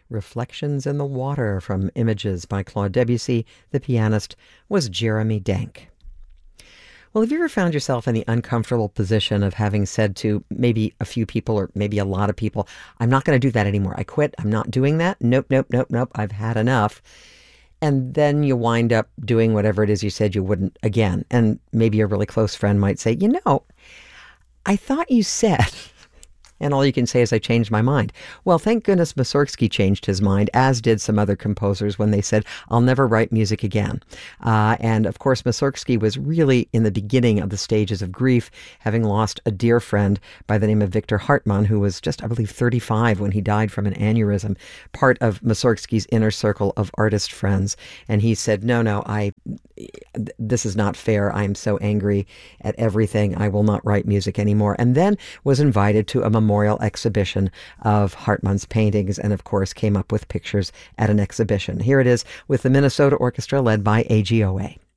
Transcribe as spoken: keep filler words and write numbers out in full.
Reflections in the Water from Images by Claude Debussy. The pianist was Jeremy Denk. Well, have you ever found yourself in the uncomfortable position of having said to maybe a few people or maybe a lot of people, I'm not going to do that anymore. I quit. I'm not doing that. Nope, nope, nope, nope. I've had enough. And then you wind up doing whatever it is you said you wouldn't again. And maybe a really close friend might say, you know, I thought you said... And all you can say is, I changed my mind. Well, thank goodness Mussorgsky changed his mind, as did some other composers when they said, I'll never write music again. Uh, and of course, Mussorgsky was really in the beginning of the stages of grief, having lost a dear friend by the name of Victor Hartmann, who was just, I believe, thirty-five when he died from an aneurysm, part of Mussorgsky's inner circle of artist friends. And he said, no, no, I, this is not fair. I am so angry at everything. I will not write music anymore. And then was invited to a memorial memorial exhibition of Hartmann's paintings, and of course came up with pictures at an exhibition. Here it is with the Minnesota Orchestra led by A G O A.